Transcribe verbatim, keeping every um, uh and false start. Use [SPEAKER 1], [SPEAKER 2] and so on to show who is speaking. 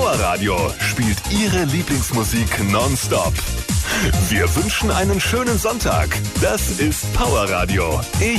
[SPEAKER 1] Power Radio spielt Ihre Lieblingsmusik nonstop. Wir wünschen einen schönen Sonntag. Das ist Power Radio. Ich